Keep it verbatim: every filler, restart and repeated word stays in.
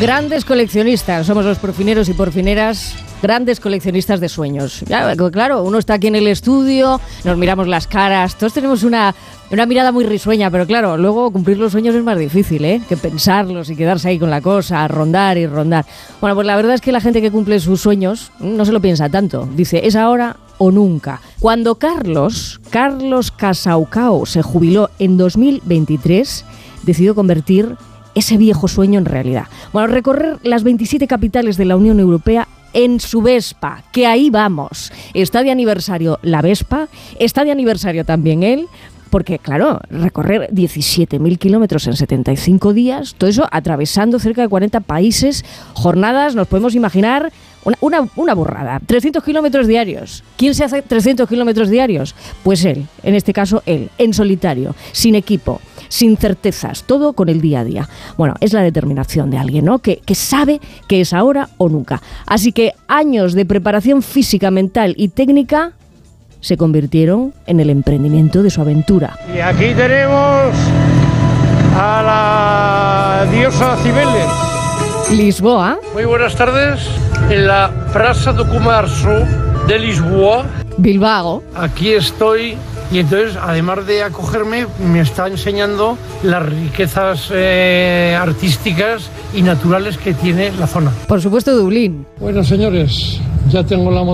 Grandes coleccionistas, somos los porfineros y porfineras, grandes coleccionistas de sueños. Ya, claro, uno está aquí en el estudio, nos miramos las caras, todos tenemos una, una mirada muy risueña, pero claro, luego cumplir los sueños es más difícil, ¿eh? Que pensarlos y quedarse ahí con la cosa, rondar y rondar. Bueno, pues la verdad es que la gente que cumple sus sueños no se lo piensa tanto. Dice, es ahora o nunca. Cuando Carlos, Carlos Casaucao se jubiló en dos mil veintitrés, decidió convertir ese viejo sueño en realidad. Bueno, recorrer las veintisiete capitales de la Unión Europea en su Vespa, que ahí vamos. Está de aniversario la Vespa, está de aniversario también él, porque claro, recorrer diecisiete mil kilómetros en setenta y cinco días, todo eso atravesando cerca de cuarenta países, jornadas, nos podemos imaginar una, una, una burrada. trescientos kilómetros diarios. ¿Quién se hace trescientos kilómetros diarios? Pues él, en este caso él, en solitario, sin equipo, sin certezas, todo con el día a día. Bueno, es la determinación de alguien, ¿no? Que, que sabe que es ahora o nunca. Así que años de preparación física, mental y técnica se convirtieron en el emprendimiento de su aventura. Y aquí tenemos a la diosa Cibeles. Lisboa. Muy buenas tardes. En la Praça do Comércio de Lisboa. Bilbao. Aquí estoy. Y entonces, además de acogerme, me está enseñando las riquezas eh, artísticas y naturales que tiene la zona. Por supuesto, Dublín. Bueno, señores, ya tengo la